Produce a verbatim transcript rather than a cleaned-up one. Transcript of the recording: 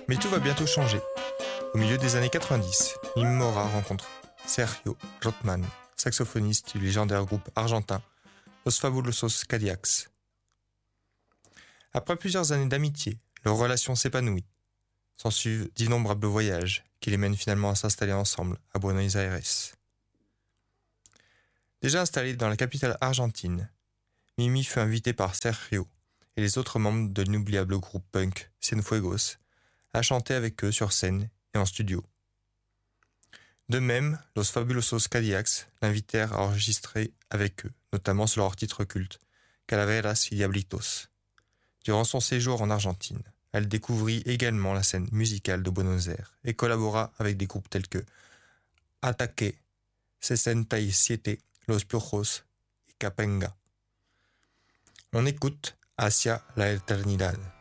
Mais tout va bientôt changer. Au milieu des années quatre-vingt-dix, Mimi Mora rencontre Sergio Rotman, saxophoniste du légendaire groupe argentin Los Fabulosos Cadillacs. Après plusieurs années d'amitié, leur relation s'épanouit. S'ensuivent d'innombrables voyages qui les mènent finalement à s'installer ensemble à Buenos Aires. Déjà installé dans la capitale argentine, Mimi fut invitée par Sergio et les autres membres de l'inoubliable groupe punk Cienfuegos à chanter avec eux sur scène et en studio. De même, Los Fabulosos Cadillacs l'invitèrent à enregistrer avec eux, notamment sur leur titre culte, Calaveras y Diablitos. Durant son séjour en Argentine, elle découvrit également la scène musicale de Buenos Aires et collabora avec des groupes tels que Ataque, soixante-dix-sept, Los Piojos et Capenga. On écoute Hacia la Eternidad.